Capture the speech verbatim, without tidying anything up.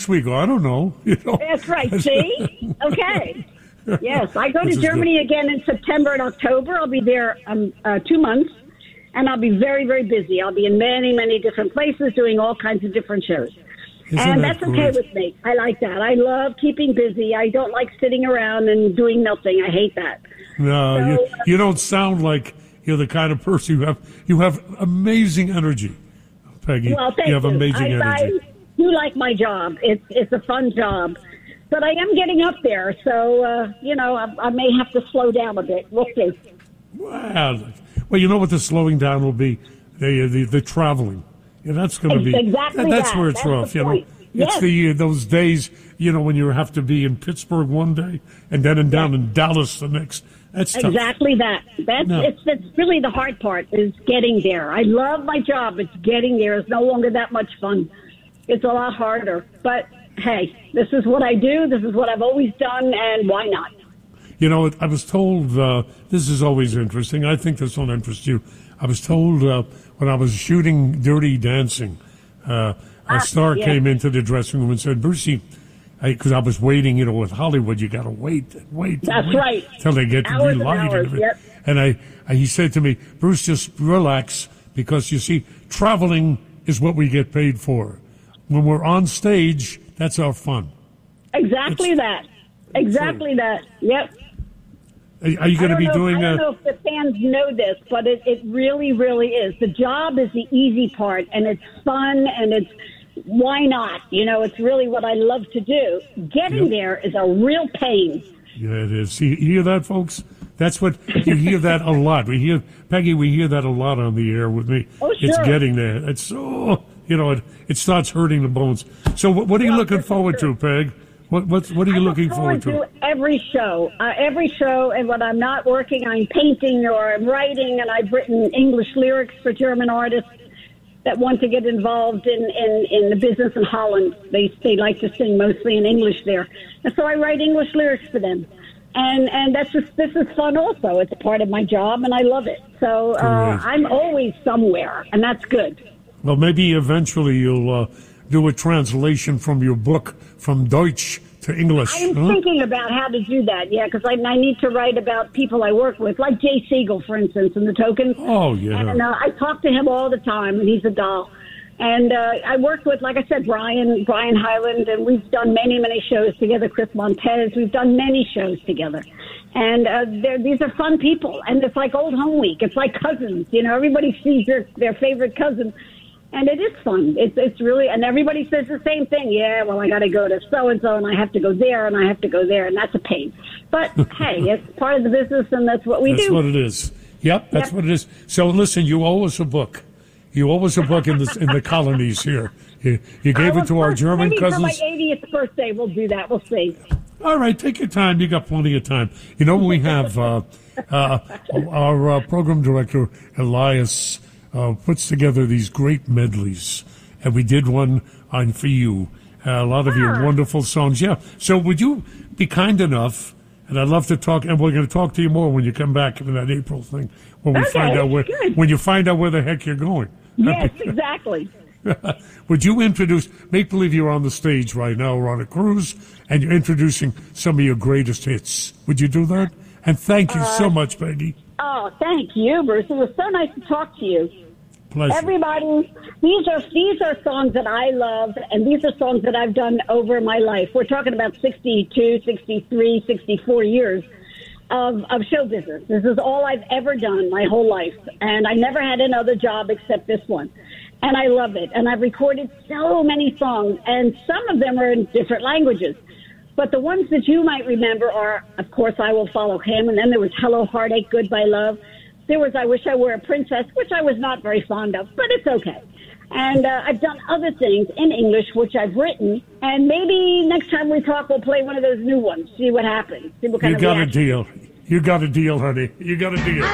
we go. I don't know. You know? That's right. See? Okay. Yes, I go to This is Germany good. again in September and October. I'll be there um, uh, two months, and I'll be very, very busy. I'll be in many, many different places doing all kinds of different shows. Isn't and that that's okay great? with me. I like that. I love keeping busy. I don't like sitting around and doing nothing. I hate that. No, So, you, uh, you don't sound like you're the kind of person you have. You have amazing energy, Peggy. Well, thank you have you. amazing I, energy. I do like my job. It's it's a fun job. But I am getting up there, so, uh, you know, I, I may have to slow down a bit. We'll see. Well, well, you know what the slowing down will be? The the, the traveling. Yeah, that's going to be Exactly that- That's that. where it's That's the rough. You know, point. it's Yes. the uh, those days. You know, when you have to be in Pittsburgh one day and then in, down in Dallas the next. That's tough. Exactly that. That's No. it's that's really the hard part is getting there. I love my job. It's getting there. It's no longer that much fun. It's a lot harder. But hey, this is what I do. This is what I've always done, and why not? You know, I was told, uh, this is always interesting. I think this will interest you. I was told uh, when I was shooting Dirty Dancing, uh, Ah, a star yeah. came into the dressing room and said, Brucey, because I, was waiting, you know, with Hollywood, you got to wait and wait. and That's wait right. Till they get to Hours and relight hours, and, yep. and I, I, he said to me, Bruce, just relax because you see, traveling is what we get paid for. When we're on stage, that's our fun. Exactly that. Exactly that. Yep. Are, are you going to be know, doing I don't a? know if the fans know this, but it, it really, really is. The job is the easy part, and it's fun, and it's why not? You know, it's really what I love to do. Getting Yep. there is a real pain. Yeah, it is. You hear that, folks? That's what you hear that a lot. We hear Peggy. We hear that a lot on the air with me. Oh, It's sure. getting there. It's so you know it. It starts hurting the bones. So what, what are you Well, looking this is forward to, true. Peg? What what what are you I look looking forward to? every show, uh, every show, and when I'm not working, I'm painting or I'm writing, and I've written English lyrics for German artists that want to get involved in, in, in the business in Holland. They they like to sing mostly in English there, and so I write English lyrics for them, and and that's just this is fun also. It's part of my job, and I love it. So uh, Great. I'm always somewhere, and that's good. Well, maybe eventually you'll uh, do a translation from your book from Deutsch to English. I'm huh? thinking about how to do that, yeah, because I, I need to write about people I work with, like Jay Siegel, for instance, in the Tokens. Oh, yeah. And uh, I talk to him all the time, and he's a doll. And uh, I work with, like I said, Brian, Brian Hyland, and we've done many, many shows together. Chris Montez, we've done many shows together. And uh, they're, these are fun people, and it's like old home week. It's like cousins, you know. Everybody sees their their favorite cousin. And it is fun. It's it's really, and everybody says the same thing. Yeah, well, I got to go to so and so, and I have to go there, and I have to go there, and that's a pain. But hey, it's part of the business, and that's what we That's do. what it is. Yep, that's Yep. what it is. So listen, you owe us a book. You owe us a book in the in the colonies here. You, you gave Uh, it to our well, German maybe cousins. for my eightieth birthday, we'll do that. We'll see. All right, take your time. You got plenty of time. You know, we have uh, uh, our uh, program director, Elias, uh, puts together these great medleys. And we did one on For You. Uh, a lot of your Ah. wonderful songs. Yeah. So would you be kind enough, and I'd love to talk, and we're going to talk to you more when you come back in that April thing, when we Okay, find out where, good. when you find out where the heck you're going. Yes, exactly. Would you introduce, make believe you're on the stage right now or on a cruise, and you're introducing some of your greatest hits. Would you do that? And thank you so much, Peggy. Oh, thank you, Bruce. It was so nice to talk to you. Pleasure. Everybody, these are these are songs that I love, and these are songs that I've done over my life. We're talking about sixty-two, sixty-three, sixty-four years of, of show business. This is all I've ever done my whole life, and I never had another job except this one. And I love it. And I've recorded so many songs, and some of them are in different languages. But the ones that you might remember are, of course, I Will Follow Him, and then there was Hello Heartache, Goodbye Love. There was I Wish I Were a Princess, which I was not very fond of, but it's okay. And uh, I've done other things in English, which I've written, and maybe next time we talk, we'll play one of those new ones, see what happens, see what kind You of got a reaction. deal. You got a deal, honey. You got a deal.